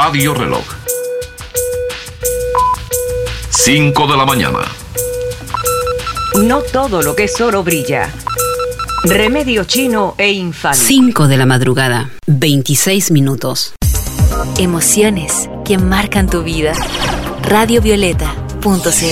Radio Reloj. 5 de la mañana. No todo lo que es oro brilla. Remedio chino e infalible. 5 de la madrugada, 26 minutos. Emociones que marcan tu vida. Radiovioleta.cl